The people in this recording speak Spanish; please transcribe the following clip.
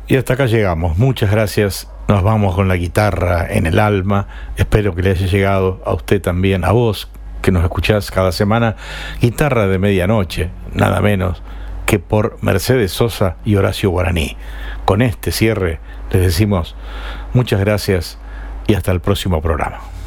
Y hasta acá llegamos. Muchas gracias. Nos vamos con la guitarra en el alma. Espero que le haya llegado a usted también, a vos que nos escuchás cada semana. Guitarra de medianoche, nada menos que por Mercedes Sosa y Horacio Guaraní. Con este cierre les decimos muchas gracias y hasta el próximo programa.